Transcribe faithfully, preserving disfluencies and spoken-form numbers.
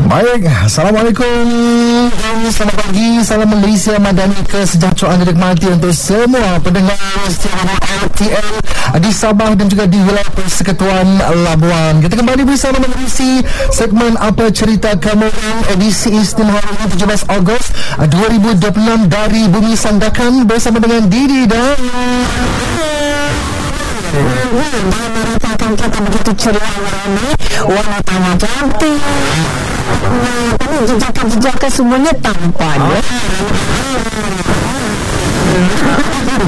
Baik, Assalamualaikum dan selamat pagi. Salam Malaysia Madani, kesejahteraan dinikmati untuk semua pendengar setia R T L di Sabah dan juga di wilayah Persekutuan Labuan. Kita kembali bersama menerusi segmen Apa Cerita Kamu, edisi istimewa hari ini tujuh belas Ogos dua ribu dua puluh enam dari Bumi Sandakan bersama dengan Didi dan Meratakan kita begitu ceria ini, wanita yang cantik, nah, jejak-jejak semuanya tampan.